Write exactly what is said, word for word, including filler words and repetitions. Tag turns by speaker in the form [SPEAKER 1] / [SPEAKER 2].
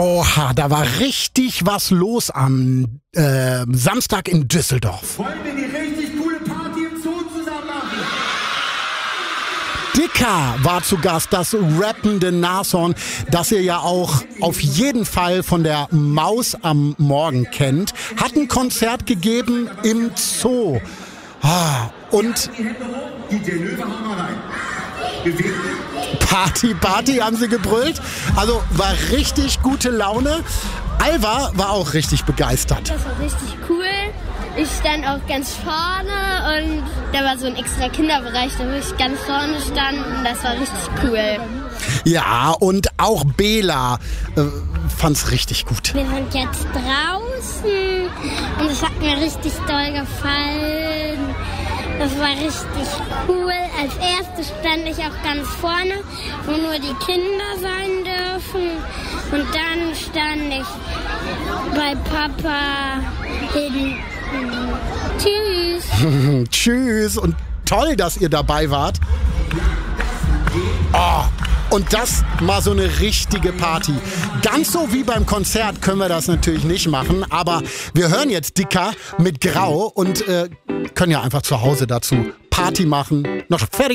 [SPEAKER 1] Oha, da war richtig was los am äh, Samstag in Düsseldorf.
[SPEAKER 2] Wollen wir die richtig coole Party im Zoo zusammen machen?
[SPEAKER 1] Dicker war zu Gast, das rappende Nashorn, das ihr ja auch auf jeden Fall von der Maus am Morgen kennt, hat ein Konzert gegeben im Zoo. Ah, und
[SPEAKER 2] Die Hände hoch, die D J Löwe haben wir rein. Bewegen.
[SPEAKER 1] Party, Party haben sie gebrüllt. Also war richtig gute Laune. Alva war auch richtig begeistert.
[SPEAKER 3] Das war richtig cool. Ich stand auch ganz vorne und da war so ein extra Kinderbereich, da wo ich ganz vorne stand und das war richtig cool.
[SPEAKER 1] Ja, und auch Bela äh, fand's richtig gut.
[SPEAKER 3] Wir sind jetzt draußen und es hat mir richtig doll gefallen. Das war richtig cool. Als erstes stand ich auch ganz vorne, wo nur die Kinder sein dürfen. Und dann stand ich bei Papa hinten. Tschüss.
[SPEAKER 1] Tschüss und toll, dass ihr dabei wart. Oh, und das mal so eine richtige Party. Ganz so wie beim Konzert können wir das natürlich nicht machen, aber wir hören jetzt Dicker mit Grau und äh, können ja einfach zu Hause dazu Party machen. Noch fertig.